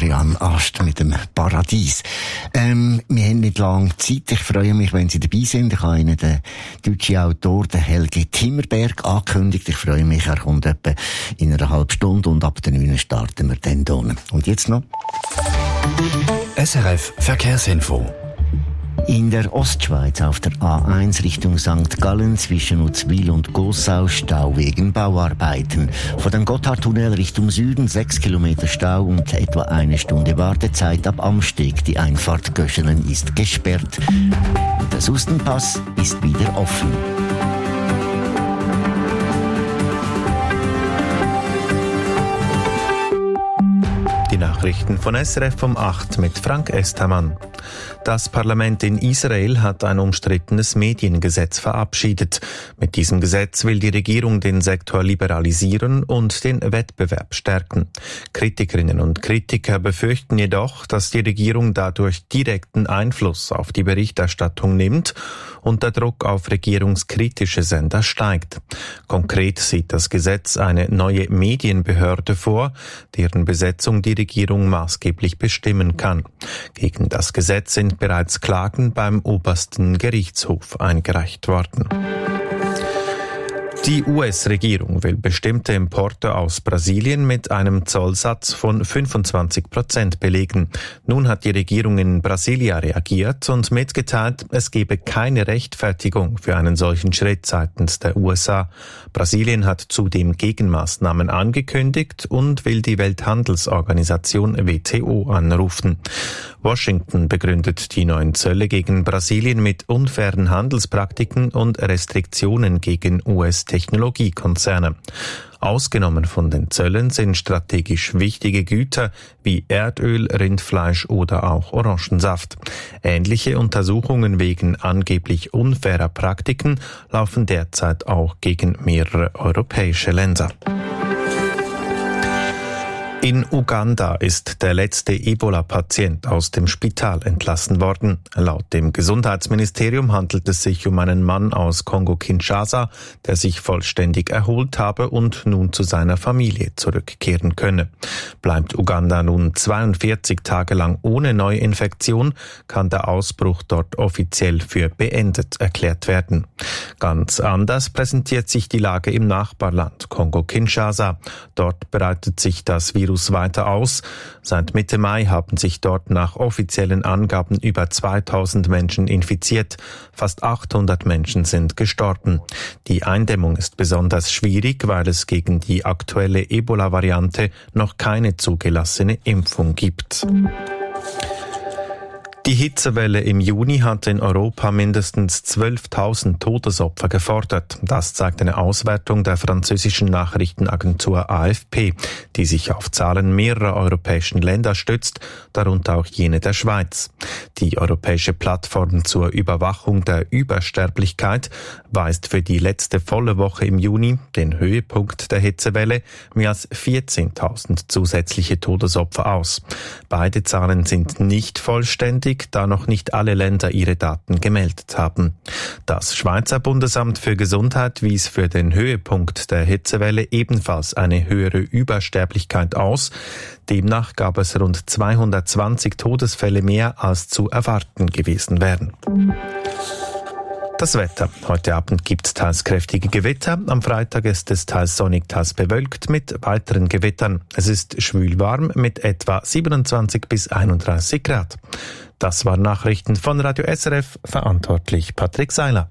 Florian Ast mit dem Paradies. Wir haben nicht lange Zeit. Ich freue mich, wenn Sie dabei sind. Ich habe Ihnen den deutschen Autor, den Helge Timmerberg, angekündigt. Ich freue mich, er kommt etwa in einer halben Stunde und ab der 9 starten wir dann hier. Und jetzt noch? SRF Verkehrsinfo. In der Ostschweiz auf der A1 Richtung St. Gallen zwischen Uzwil und Gossau Stau wegen Bauarbeiten. Von dem Gotthardtunnel Richtung Süden 6 Kilometer Stau und etwa eine Stunde Wartezeit ab Amsteg. Die Einfahrt Göschenen ist gesperrt. Der Sustenpass ist wieder offen. Die Nachrichten von SRF um 8 mit Frank Estermann. Das Parlament in Israel hat ein umstrittenes Mediengesetz verabschiedet. Mit diesem Gesetz will die Regierung den Sektor liberalisieren und den Wettbewerb stärken. Kritikerinnen und Kritiker befürchten jedoch, dass die Regierung dadurch direkten Einfluss auf die Berichterstattung nimmt und der Druck auf regierungskritische Sender steigt. Konkret sieht das Gesetz eine neue Medienbehörde vor, deren Besetzung die Regierung maßgeblich bestimmen kann. Gegen das Gesetz sind bereits Klagen beim obersten Gerichtshof eingereicht worden. Die US-Regierung will bestimmte Importe aus Brasilien mit einem Zollsatz von 25% belegen. Nun hat die Regierung in Brasilia reagiert und mitgeteilt, es gebe keine Rechtfertigung für einen solchen Schritt seitens der USA. Brasilien hat zudem Gegenmaßnahmen angekündigt und will die Welthandelsorganisation WTO anrufen. Washington begründet die neuen Zölle gegen Brasilien mit unfairen Handelspraktiken und Restriktionen gegen US-Technologiekonzerne. Ausgenommen von den Zöllen sind strategisch wichtige Güter wie Erdöl, Rindfleisch oder auch Orangensaft. Ähnliche Untersuchungen wegen angeblich unfairer Praktiken laufen derzeit auch gegen mehrere europäische Länder. In Uganda ist der letzte Ebola-Patient aus dem Spital entlassen worden. Laut dem Gesundheitsministerium handelt es sich um einen Mann aus Kongo-Kinshasa, der sich vollständig erholt habe und nun zu seiner Familie zurückkehren könne. Bleibt Uganda nun 42 Tage lang ohne Neuinfektion, kann der Ausbruch dort offiziell für beendet erklärt werden. Ganz anders präsentiert sich die Lage im Nachbarland Kongo-Kinshasa. Dort breitet sich das Virus weiter aus. Seit Mitte Mai haben sich dort nach offiziellen Angaben über 2000 Menschen infiziert. Fast 800 Menschen sind gestorben. Die Eindämmung ist besonders schwierig, weil es gegen die aktuelle Ebola-Variante noch keine zugelassene Impfung gibt. Die Hitzewelle im Juni hat in Europa mindestens 12.000 Todesopfer gefordert. Das zeigt eine Auswertung der französischen Nachrichtenagentur AFP, die sich auf Zahlen mehrerer europäischen Länder stützt, darunter auch jene der Schweiz. Die europäische Plattform zur Überwachung der Übersterblichkeit weist für die letzte volle Woche im Juni, den Höhepunkt der Hitzewelle, mehr als 14.000 zusätzliche Todesopfer aus. Beide Zahlen sind nicht vollständig, da noch nicht alle Länder ihre Daten gemeldet haben. Das Schweizer Bundesamt für Gesundheit wies für den Höhepunkt der Hitzewelle ebenfalls eine höhere Übersterblichkeit aus. Demnach gab es rund 220 Todesfälle mehr, als zu erwarten gewesen wären. Das Wetter. Heute Abend gibt es teils kräftige Gewitter. Am Freitag ist es teils sonnig, teils bewölkt mit weiteren Gewittern. Es ist schwül warm mit etwa 27 bis 31 Grad. Das waren Nachrichten von Radio SRF, verantwortlich Patrick Seiler.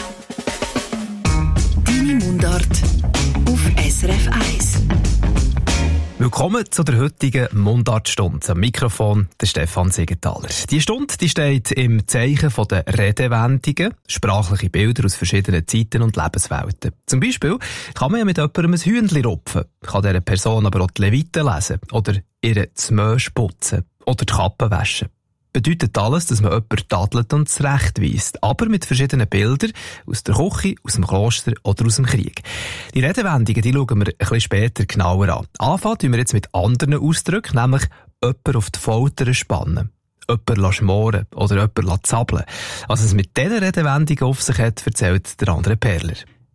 Deine Mundart auf SRF 1. Willkommen zu der heutigen Mundartstunde. Am Mikrofon der Stefan Siegenthaler. Die Stunde die steht im Zeichen der Redewendungen, sprachliche Bilder aus verschiedenen Zeiten und Lebenswelten. Zum Beispiel kann man ja mit jemandem ein Hühnchen rupfen, kann dieser Person aber auch die Leviten lesen oder ihr das Mösch putzen oder die Kappe waschen. Bedeutet alles, dass man jemanden tadelt und zurechtweist, aber mit verschiedenen Bildern aus der Küche, aus dem Kloster oder aus dem Krieg. Die Redewendungen, die schauen wir ein bisschen später genauer an. Anfangen tun wir jetzt mit anderen Ausdrücken, nämlich jemanden auf die Folter spannen, jemanden schmoren oder jemanden zappeln. Was es mit diesen Redewendungen auf sich hat, erzählt der andere Perler.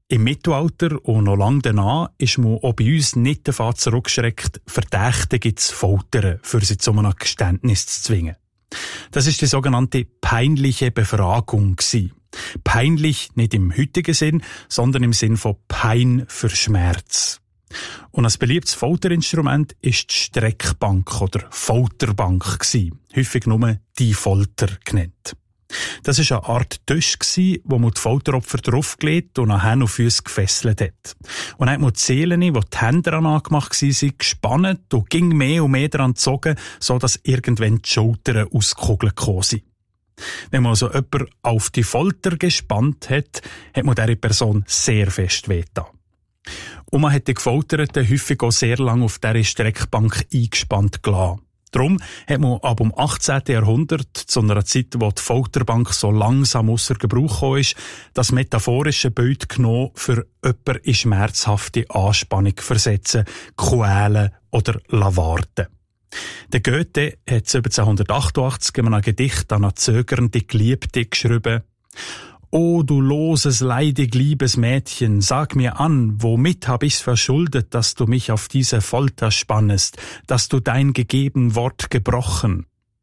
Im Mittelalter und noch lange danach ist man auch bei uns nicht davon zurückgeschreckt, Verdächtige zu foltern, für sie zu einem Geständnis zu zwingen. Das ist die sogenannte peinliche Befragung gewesen. Peinlich nicht im heutigen Sinn, sondern im Sinn von Pein für Schmerz. Und ein beliebtes Folterinstrument ist die Streckbank oder Folterbank gewesen. Häufig nur die Folter genannt. Das war eine Art Tisch, wo man die Folteropfer draufgelegt und nach Händen und Füssen gefesselt hat. Und dann hat man die Seelen, wo die Hände daran angemacht waren, gespannt und ging mehr und mehr daran gezogen, sodass irgendwann die Schultern ausgekugelt gekommen sind. Wenn man also jemanden auf die Folter gespannt hat, hat man dieser Person sehr fest wehgetan. Und man hat die Gefolterten häufig auch sehr lange auf dieser Streckbank eingespannt gelassen. Darum hat man ab dem 18. Jahrhundert, zu einer Zeit, wo die Folterbank so langsam ausser Gebrauch gekommen ist, das metaphorische Bild genommen, für jemanden in schmerzhafte Anspannung versetzen, quälen oder warten. Der Goethe hat 1788 in einem Gedicht an eine zögernde Geliebte geschrieben: »O du loses, leidig, liebes Mädchen, sag mir an, womit hab ich's verschuldet, dass du mich auf diese Folter spannest, dass du dein gegeben Wort gebrochen?«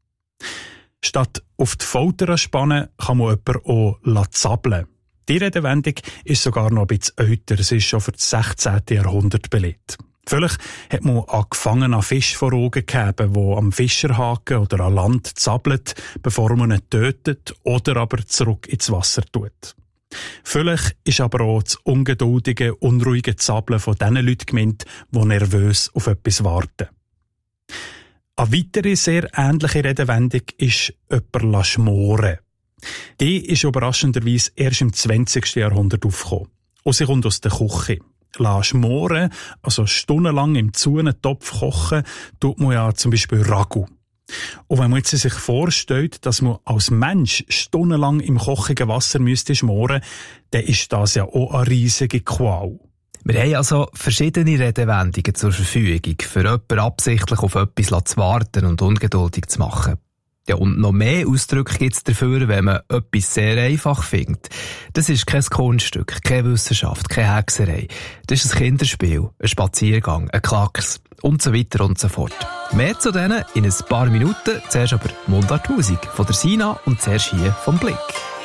Statt auf die Folter spannen, kann man jemanden auch zappeln. Die Redewendung ist sogar noch ein bisschen älter, sie ist schon für das 16. Jahrhundert belegt. Vielleicht hat man einen gefangenen Fisch vor Augen gehabt, der am Fischerhaken oder an Land zappelt, bevor man ihn tötet oder aber zurück ins Wasser tut. Vielleicht ist aber auch das ungeduldige, unruhige Zappeln von diesen Leuten gemeint, die nervös auf etwas warten. Eine weitere sehr ähnliche Redewendung ist «jemanden schmoren». Die ist überraschenderweise erst im 20. Jahrhundert aufgekommen. Und sie kommt aus der Küche. Schmoren, also stundenlang im Zunentopf kochen, tut man ja zum Beispiel Ragu. Und wenn man jetzt sich vorstellt, dass man als Mensch stundenlang im kochigen Wasser müsste schmoren, dann ist das ja auch eine riesige Qual. Wir haben also verschiedene Redewendungen zur Verfügung, für jemanden absichtlich auf etwas zu warten und ungeduldig zu machen. Ja, und noch mehr Ausdrücke gibt es dafür, wenn man etwas sehr einfach findet. Das ist kein Kunststück, keine Wissenschaft, keine Hexerei. Das ist ein Kinderspiel, ein Spaziergang, ein Klacks und so weiter und so fort. Mehr zu denen in ein paar Minuten. Zuerst aber Mundart-Musik von der Sina und zuerst hier vom Blick.